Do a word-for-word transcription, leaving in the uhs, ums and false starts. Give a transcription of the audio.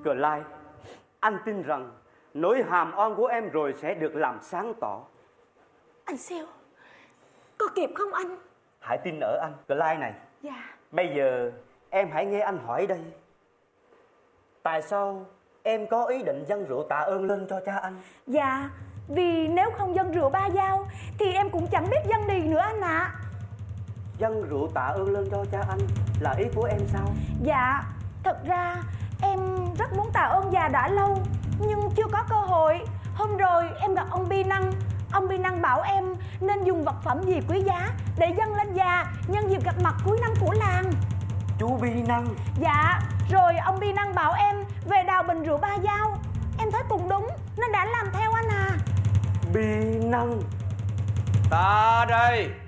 Clyde, anh tin rằng nỗi hàm oan của em rồi sẽ được làm sáng tỏ. Anh Siêu, có kịp không anh? Hãy tin ở anh, Clyde này. Dạ. Bây giờ em hãy nghe anh hỏi đây. Tại sao em có ý định dâng rượu tạ ơn lên cho cha anh? Dạ, vì nếu không dâng rượu ba dao thì em cũng chẳng biết dâng gì nữa anh ạ. À. Dâng rượu tạ ơn lên cho cha anh là ý của em sao? Dạ, thật ra em rất muốn tạ ơn già đã lâu, nhưng chưa có cơ hội. Hôm rồi em gặp ông Bi Năng. Ông Bi Năng bảo em nên dùng vật phẩm gì quý giá để dâng lên già nhân dịp gặp mặt cuối năm của làng. Chú Bi Năng? Dạ, rồi ông Bi Năng bảo em về đào bình rượu ba dao. Em thấy cũng đúng nên đã làm theo anh à. Bi Năng? Ta đây.